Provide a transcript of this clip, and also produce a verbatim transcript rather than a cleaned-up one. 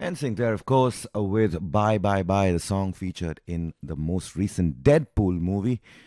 And Sync there, of course, uh, with Bye Bye Bye, the song featured in the most recent Deadpool movie.